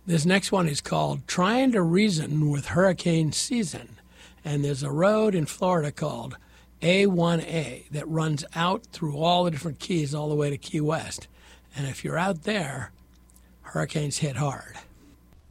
This next one is called Trying to Reason with Hurricane Season. And there's a road in Florida called A1A that runs out through all the different keys all the way to Key West. And if you're out there, hurricanes hit hard.